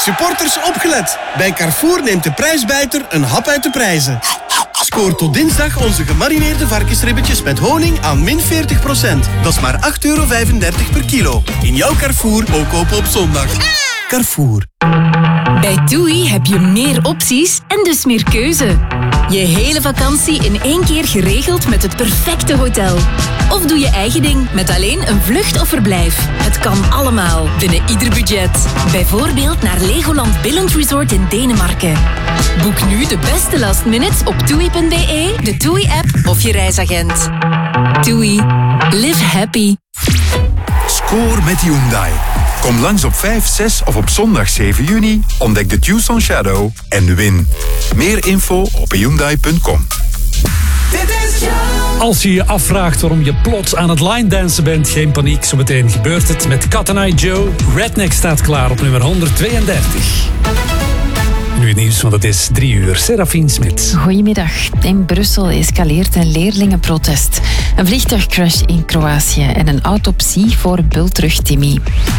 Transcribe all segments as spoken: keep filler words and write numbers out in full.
Supporters opgelet. Bij Carrefour neemt de prijsbijter een hap uit de prijzen. Scoor tot dinsdag onze gemarineerde varkensribbetjes met honing aan min veertig procent. Dat is maar acht euro vijfendertig per kilo. In jouw Carrefour ook kopen op zondag. Carrefour. Bij TUI heb je meer opties en dus meer keuze. Je hele vakantie in één keer geregeld met het perfecte hotel. Of doe je eigen ding met alleen een vlucht of verblijf. Het kan allemaal binnen ieder budget. Bijvoorbeeld naar Legoland Billund Resort in Denemarken. Boek nu de beste last minutes op toei punt b e, de TUI-app of je reisagent. TUI. Live happy. Score met Hyundai. Kom langs op vijf, zes of op zondag zeven juni. Ontdek de Tucson Shadow en win. Meer info op hyundai punt com. Als je je afvraagt waarom je plots aan het line dansen bent, geen paniek, zometeen gebeurt het met Cotton Eye Joe. Redneck staat klaar op nummer honderdtweeëndertig. Nu het nieuws, want het is drie uur. Serafine Smits. Goedemiddag. In Brussel escaleert een leerlingenprotest. Een vliegtuigcrash in Kroatië en een autopsie voor bultrug Timmy.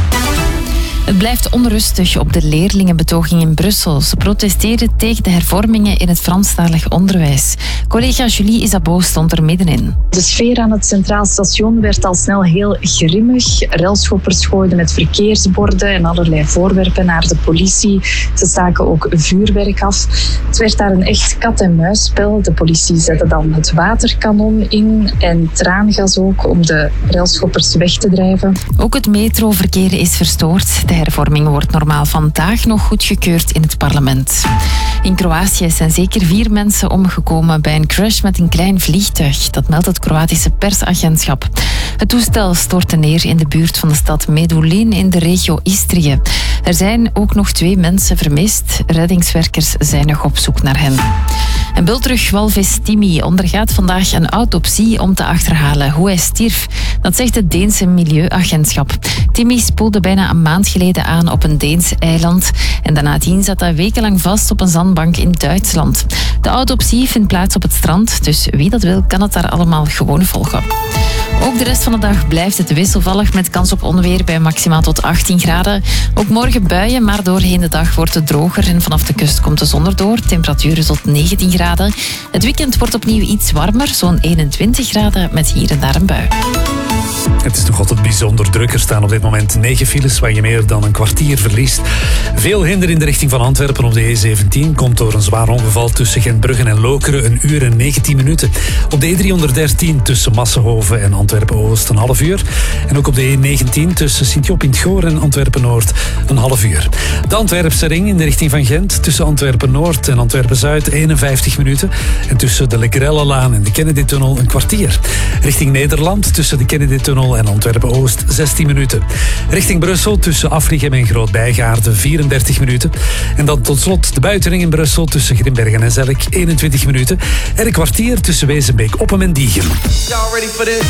Het blijft onrustig op de leerlingenbetoging in Brussel. Ze protesteren tegen de hervormingen in het Franstalig onderwijs. Collega Julie Isabeau stond er middenin. De sfeer aan het Centraal Station werd al snel heel grimmig. Relschoppers gooiden met verkeersborden en allerlei voorwerpen naar de politie. Ze staken ook vuurwerk af. Het werd daar een echt kat-en-muisspel. De politie zette dan het waterkanon in en traangas ook om de relschoppers weg te drijven. Ook het metroverkeer is verstoord. De hervorming wordt normaal vandaag nog goedgekeurd in het parlement. In Kroatië zijn zeker vier mensen omgekomen bij een crash met een klein vliegtuig. Dat meldt het Kroatische persagentschap. Het toestel stortte neer in de buurt van de stad Medulin in de regio Istrië. Er zijn ook nog twee mensen vermist. Reddingswerkers zijn nog op zoek naar hen. En bultrug-walvis Timmy ondergaat vandaag een autopsie om te achterhalen hoe hij stierf. Dat zegt het Deense Milieuagentschap. Timmy spoelde bijna een maand geleden aan op een Deens eiland. En daarna zat hij wekenlang vast op een zandbank in Duitsland. De autopsie vindt plaats op het strand, dus wie dat wil kan het daar allemaal gewoon volgen. Ook de rest van de dag blijft het wisselvallig met kans op onweer bij maximaal tot achttien graden. Ook morgen buien, maar doorheen de dag wordt het droger en vanaf de kust komt de zon erdoor. Temperaturen tot negentien graden. Het weekend wordt opnieuw iets warmer, zo'n eenentwintig graden met hier en daar een bui. Het is nog altijd bijzonder druk. Er staan op dit moment negen files waar je meer dan een kwartier verliest. Veel hinder in de richting van Antwerpen op de E zeventien. Komt door een zwaar ongeval tussen Gentbrugge en Lokeren een uur en negentien minuten. Op de E driehonderddertien tussen Massenhoven en Antwerpen-Oost een half uur. En ook op de E negentien tussen Sint-Job in 't Goor en Antwerpen-Noord een half uur. De Antwerpse ring in de richting van Gent tussen Antwerpen-Noord en Antwerpen-Zuid eenenvijftig minuten. En tussen de Lekerellenlaan en de Kennedy-tunnel een kwartier. Richting Nederland tussen de Kennedy-tunnel en Antwerpen-Oost zestien minuten. Richting Brussel tussen Aflichem en Groot-Bijgaarden vierendertig minuten. En dan tot slot de buitenring in Brussel tussen Grimbergen en Zelk eenentwintig minuten. En een kwartier tussen Wezenbeek, Oppem en Diegem. Y'all ready for this?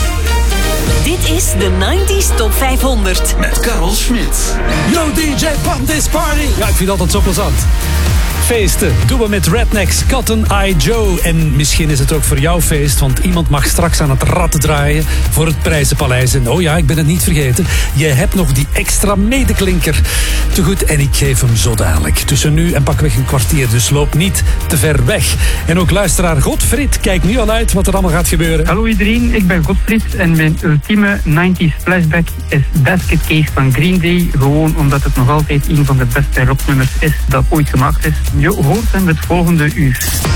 Dit is de negentig Top vijfhonderd. Met Karel Smit. Yo D J, pump this party! Ja, ik vind dat altijd zo plezant. Feesten doen we met Rednecks, Cotton Eye Joe. En misschien is het ook voor jou feest, want iemand mag straks aan het rad draaien voor het Prijzenpaleis. En oh ja, ik ben het niet vergeten, je hebt nog die extra medeklinker te goed en ik geef hem zo dadelijk. Tussen nu en pakweg een kwartier, dus loop niet te ver weg. En ook luisteraar Godfried, kijk nu al uit wat er allemaal gaat gebeuren. Hallo iedereen, ik ben Godfried en mijn ultieme negentig flashback is Basket Case van Green Day. Gewoon omdat het nog altijd een van de beste rocknummers is dat ooit gemaakt is. Je hoort hem het volgende uur.